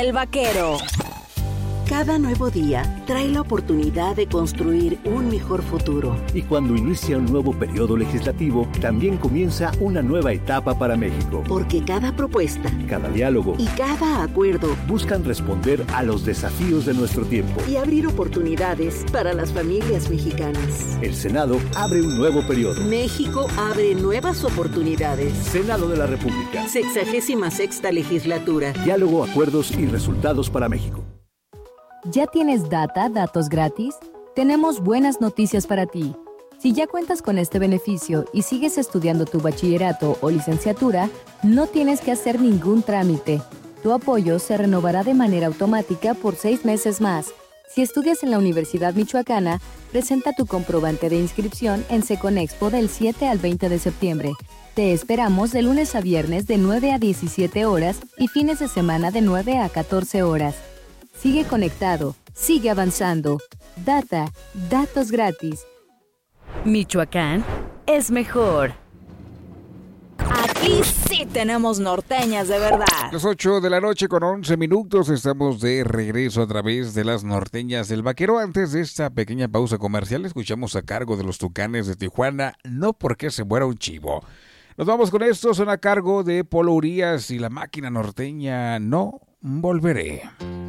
El Vaquero. Cada nuevo día trae la oportunidad de construir un mejor futuro. Y cuando inicia un nuevo periodo legislativo, también comienza una nueva etapa para México. Porque cada propuesta, cada diálogo y cada acuerdo buscan responder a los desafíos de nuestro tiempo y abrir oportunidades para las familias mexicanas. El Senado abre un nuevo periodo. México abre nuevas oportunidades. Senado de la República. 66ª legislatura. Diálogo, acuerdos y resultados para México. ¿Ya tienes datos gratis? Tenemos buenas noticias para ti. Si ya cuentas con este beneficio y sigues estudiando tu bachillerato o licenciatura, no tienes que hacer ningún trámite. Tu apoyo se renovará de manera automática por 6 meses más. Si estudias en la Universidad Michoacana, presenta tu comprobante de inscripción en Seconexpo del 7 al 20 de septiembre. Te esperamos de lunes a viernes de 9 a 17 horas y fines de semana de 9 a 14 horas. Sigue conectado, sigue avanzando. Datos gratis. Michoacán es mejor. Aquí sí tenemos norteñas de verdad. Las 8 de la noche con 11 minutos estamos de regreso a través de las norteñas del Vaquero. Antes de esta pequeña pausa comercial escuchamos a cargo de los Tucanes de Tijuana, No porque se muera un chivo. Nos vamos con esto, son a cargo de Polo Urías y la máquina norteña No volveré.